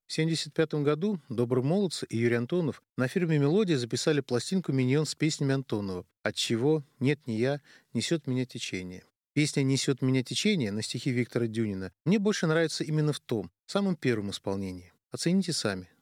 В 1975 году Добрый Молодцы и Юрий Антонов на фирме «Мелодия» записали пластинку «Миньон» с песнями Антонова «Отчего», «Нет, не я», «Несет меня течение». Песня «Несет меня течение» на стихи Виктора Дюнина мне больше нравится именно в том, самом первом исполнении. Оцените сами.